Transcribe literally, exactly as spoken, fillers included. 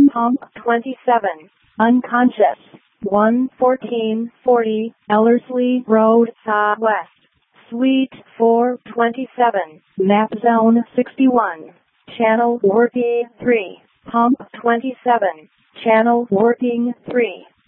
Pump twenty-seven, unconscious. one fourteen forty Ellerslie Road, Southwest, Suite four twenty-seven, Map Zone sixty-one. Channel working three. Pump twenty-seven. Channel working three.